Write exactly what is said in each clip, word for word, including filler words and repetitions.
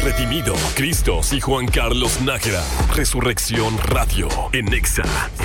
Redimido, Cristos y Juan Carlos Nájera. Resurrección Radio en Exa.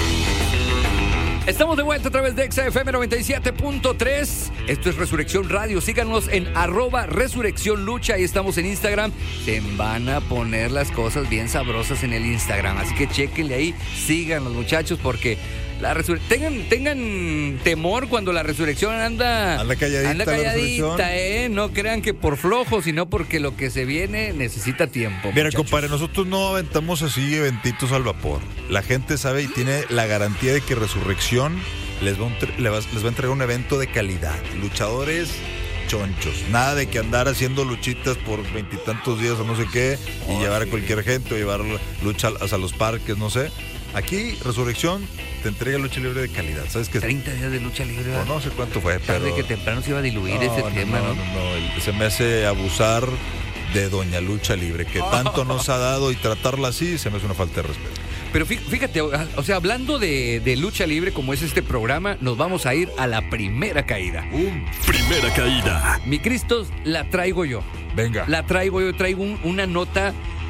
Estamos de vuelta a través de Exa F M noventa y siete punto tres. Esto es Resurrección Radio. Síganos en arroba Resurrección Lucha. Ahí estamos en Instagram. Se van a poner las cosas bien sabrosas en el Instagram. Así que chéquenle ahí. Sigan los muchachos porque la resur- tengan, tengan temor cuando la resurrección anda, anda calladita. Anda calladita, ¿eh? No crean que por flojo, sino porque lo que se viene necesita tiempo. Mira, muchachos. compadre, nosotros no aventamos así eventitos al vapor. La gente sabe y tiene la garantía de que Resurrección les va, un, les va, les va a entregar un evento de calidad. Luchadores chonchos. Nada de que andar haciendo luchitas por veintitantos días o no sé qué y oh, llevar sí. a cualquier gente o llevar lucha hasta los parques, no sé. Aquí, Resurrección te entrega lucha libre de calidad. ¿Sabes qué? treinta días de lucha libre. No, no sé cuánto fue, pero... Tarde que temprano se iba a diluir no, ese no, tema, ¿no? ¿no? No, no, no. Se me hace abusar de Doña Lucha Libre, que tanto nos ha dado y tratarla así se me hace una falta de respeto. Pero fíjate, o sea, hablando de, de lucha libre como es este programa, nos vamos a ir a la primera caída. Um, primera caída. Mi Cristos, la traigo yo. Venga. La traigo yo, traigo un, una nota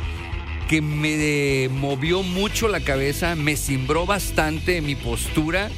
que me movió mucho la cabeza, me cimbró bastante mi postura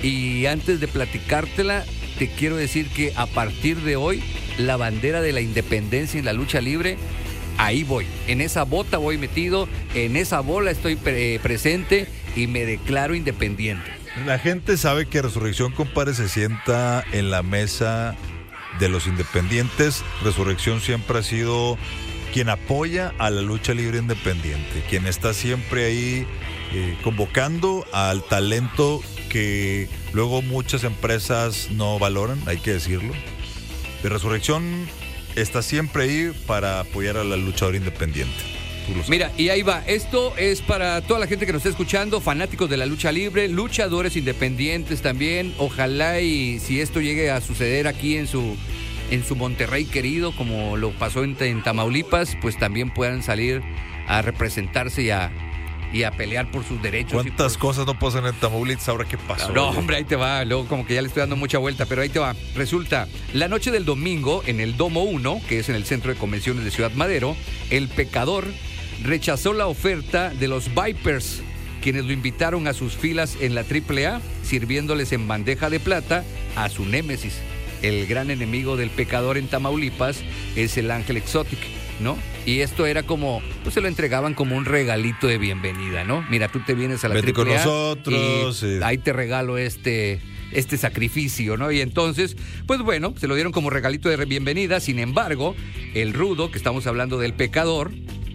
y antes de platicártela, te quiero decir que a partir de hoy, la bandera de la independencia en la lucha libre, ahí voy, en esa bota voy metido, en esa bola estoy pre- presente y me declaro independiente. La gente sabe que Resurrección, compadre, se sienta en la mesa de los independientes. Resurrección siempre ha sido quien apoya a la lucha libre independiente, quien está siempre ahí eh, convocando al talento que luego muchas empresas no valoran, hay que decirlo. De Resurrección está siempre ahí para apoyar a la luchadora independiente. Mira, y ahí va, esto es para toda la gente que nos está escuchando, fanáticos de la lucha libre, luchadores independientes también, ojalá y si esto llegue a suceder aquí en su... en su Monterrey querido, como lo pasó en, en Tamaulipas, pues también puedan salir a representarse y a, y a pelear por sus derechos. ¿Cuántas por... cosas no pasan en Tamaulipas? ¿Ahora qué pasó? No, hombre, ahí te va, luego como que ya le estoy dando mucha vuelta, pero ahí te va. Resulta, la noche del domingo, en el Domo uno, que es en el Centro de Convenciones de Ciudad Madero, el Pecador rechazó la oferta de los Vipers, quienes lo invitaron a sus filas en la triple A, sirviéndoles en bandeja de plata a su némesis. El gran enemigo del Pecador en Tamaulipas es el Ángel Exotic, ¿no? Y esto era como, pues se lo entregaban como un regalito de bienvenida, ¿no? Mira, tú te vienes a la Vete triple A con nosotros, y sí. ahí te regalo este, este sacrificio, ¿no? Y entonces, pues bueno, se lo dieron como regalito de bienvenida. Sin embargo, el Rudo, que estamos hablando del Pecador,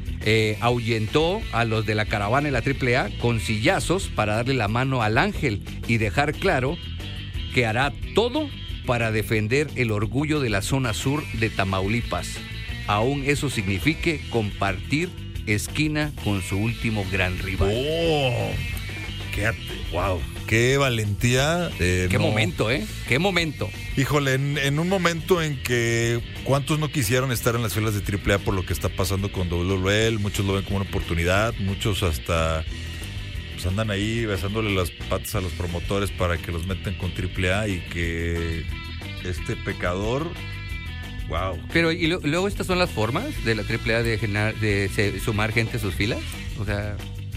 eh, ahuyentó a los de la caravana en la triple A con sillazos para darle la mano al Ángel y dejar claro que hará todo para defender el orgullo de la zona sur de Tamaulipas, aún eso signifique compartir esquina con su último gran rival. ¡Oh! Quédate, wow. ¡Qué valentía! Eh, ¡Qué no. momento, eh! ¡Qué momento! Híjole, en, en un momento en que cuántos no quisieron estar en las filas de triple A por lo que está pasando con doble u doble u E, muchos lo ven como una oportunidad, muchos hasta... pues andan ahí besándole las patas a los promotores para que los metan con triple A y que este Pecador, wow. Pero y lo, luego estas son las formas de la triple A de, genar, de se, sumar gente a sus filas, o sea,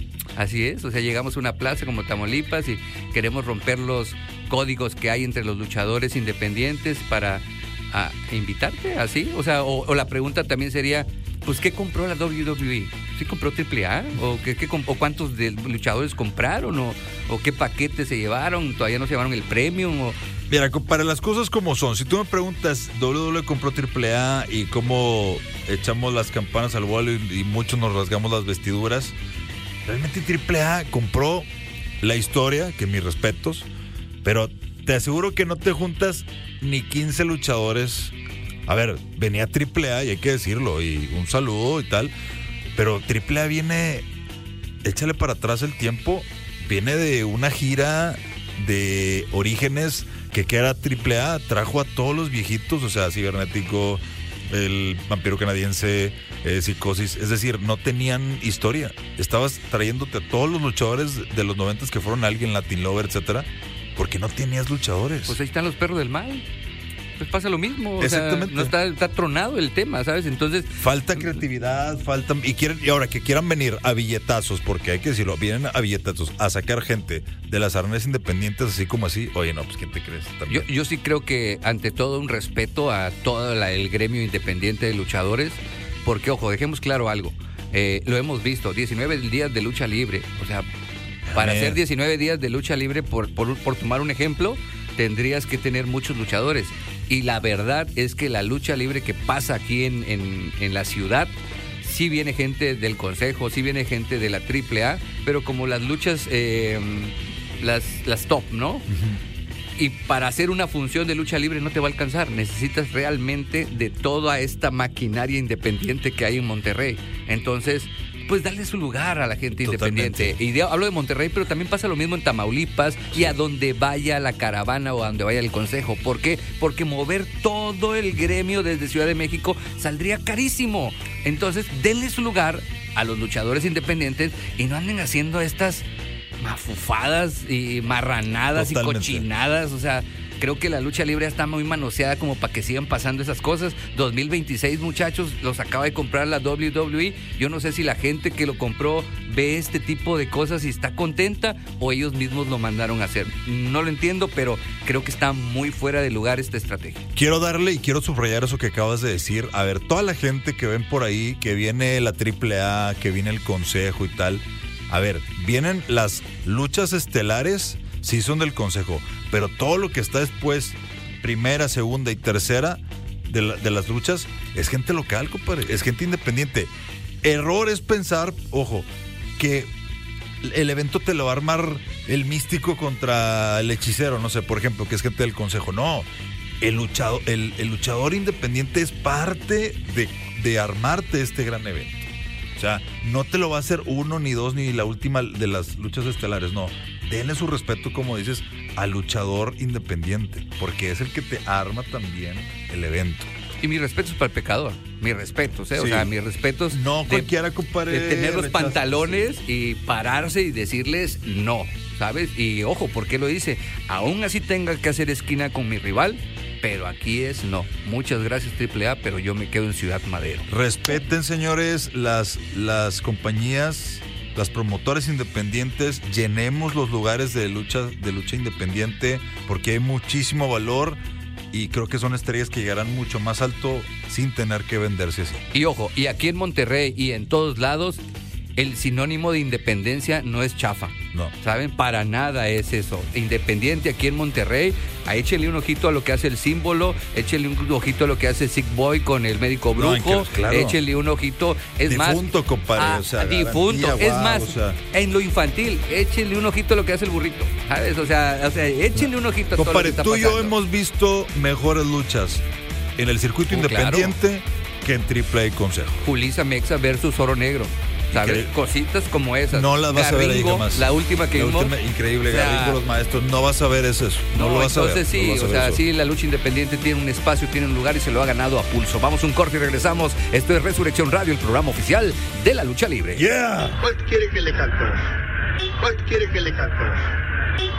así es, o sea, llegamos a una plaza como Tamaulipas y queremos romper los códigos que hay entre los luchadores independientes para a, invitarte, así, o sea, o, o la pregunta también sería, pues, ¿qué compró la doble u doble u E? ¿Sí compró triple A? ¿O, qué, qué, o cuántos de luchadores compraron? ¿O, ¿O qué paquetes se llevaron? ¿Todavía no se llevaron el premium? O... Mira, para las cosas como son, si tú me preguntas, doble u doble u E compró triple A y cómo echamos las campanas al vuelo y, y muchos nos rasgamos las vestiduras, realmente triple A compró la historia, que mis respetos, pero te aseguro que no te juntas ni quince luchadores. A ver, venía triple A y hay que decirlo, y un saludo y tal, pero triple A viene, échale para atrás el tiempo, viene de una gira de orígenes que que era triple A, trajo a todos los viejitos, o sea, Cibernético, el Vampiro Canadiense, eh, Psicosis, es decir, no tenían historia, estabas trayéndote a todos los luchadores de los noventas que fueron alguien, Latin Lover, etcétera, porque no tenías luchadores. Pues ahí están los Perros del Mal. pues pasa lo mismo. O Exactamente. sea, no está, está tronado el tema, ¿sabes? Entonces... Falta creatividad, falta... Y, quieren, y ahora que quieran venir a billetazos, porque hay que decirlo, vienen a billetazos a sacar gente de las arenas independientes así como así. Oye, no, pues ¿quién te crees? También. Yo, yo sí creo que ante todo un respeto a todo la, el gremio independiente de luchadores, porque, ojo, dejemos claro algo. Eh, lo hemos visto, diecinueve días de lucha libre. O sea, para hacer diecinueve días de lucha libre, por, por, por tomar un ejemplo, tendrías que tener muchos luchadores. Y la verdad es que la lucha libre que pasa aquí en, en, en la ciudad, sí viene gente del Consejo, sí viene gente de la triple A, pero como las luchas, eh, las, las top, ¿no? Uh-huh. Y para hacer una función de lucha libre no te va a alcanzar. Necesitas realmente de toda esta maquinaria independiente que hay en Monterrey. Entonces, pues darle su lugar a la gente Totalmente. independiente. Y de, hablo de Monterrey, pero también pasa lo mismo en Tamaulipas y a donde vaya la caravana o a donde vaya el Consejo. ¿Por qué? Porque mover todo el gremio desde Ciudad de México saldría carísimo. Entonces, denle su lugar a los luchadores independientes y no anden haciendo estas mafufadas y marranadas Totalmente. y cochinadas. O sea, creo que la lucha libre está muy manoseada como para que sigan pasando esas cosas. dos mil veintiséis, muchachos, los acaba de comprar la doble u doble u E. Yo no sé si la gente que lo compró ve este tipo de cosas y está contenta o ellos mismos lo mandaron a hacer. No lo entiendo, pero creo que está muy fuera de lugar esta estrategia. Quiero darle y quiero subrayar eso que acabas de decir. A ver, toda la gente que ven por ahí, que viene la triple A, que viene el Consejo y tal. A ver, vienen las luchas estelares, sí son del Consejo, pero todo lo que está después, primera, segunda y tercera de, la, de las luchas, es gente local, compadre, es gente independiente. Error es pensar, ojo, que el evento te lo va a armar el místico contra el hechicero, no sé, por ejemplo, que es gente del Consejo. No, el luchador, el, el luchador independiente es parte de, de armarte este gran evento. O sea, no te lo va a hacer uno, ni dos, ni la última de las luchas estelares, no. Denle su respeto, como dices, al luchador independiente, porque es el que te arma también el evento. Y mis respetos para el pecador, mis respetos, ¿eh? Sí. O sea, mis respetos. No cualquiera, compadre. De tener los rechazo, pantalones sí. y pararse y decirles no, ¿sabes? Y ojo, ¿por qué lo dice? Aún así tenga que hacer esquina con mi rival, pero aquí es no. Muchas gracias, triple A, pero yo me quedo en Ciudad Madero. Respeten, señores, las, las compañías, las promotoras independientes. Llenemos los lugares de lucha, de lucha independiente, porque hay muchísimo valor y creo que son estrellas que llegarán mucho más alto sin tener que venderse así. Y ojo, y aquí en Monterrey y en todos lados, el sinónimo de independencia no es chafa. No. ¿Saben? Para nada es eso. Independiente aquí en Monterrey, a échenle un ojito a lo que hace el símbolo, échenle un ojito a lo que hace Sick Boy con el médico brujo, no, claro. Échenle un ojito, es difunto, más... Difunto, compadre, a, o sea, difunto, garantía, es wow, más, o sea, en lo infantil, échenle un ojito a lo que hace el burrito, ¿sabes? O sea, o sea échenle un ojito a todo compadre, lo que está tú y pasando. yo hemos visto mejores luchas en el circuito Oh, independiente claro. que en triple A y Consejo. Julissa Mexa versus Oro Negro. ¿Sabes? Increíble. Cositas como esas. No las vas Garringo, a ver ahí jamás. La última que la vimos. Última, increíble, o sea, Garringo, los maestros. No vas a ver eso. No, No, lo vas a ver. entonces sí, no vas a o ver sea, eso. sí, la lucha independiente tiene un espacio, tiene un lugar y se lo ha ganado a pulso. Vamos a un corte y regresamos. Esto es Resurrección Radio, el programa oficial de la lucha libre. Yeah. ¿Cuál quiere que le cantemos? ¿Cuál quiere que le cantemos?